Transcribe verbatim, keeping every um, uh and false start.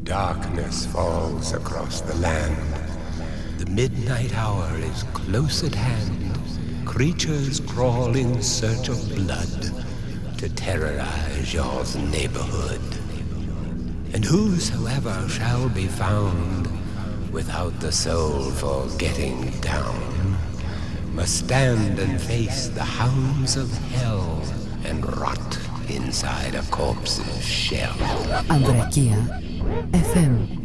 Darkness falls across the land. The midnight hour is close at hand. Creatures crawl in search of blood to terrorize your neighborhood. And whosoever shall be found without the soul for getting down must stand and face the hounds of hell and rot inside a corpse's shell. Andrekia F M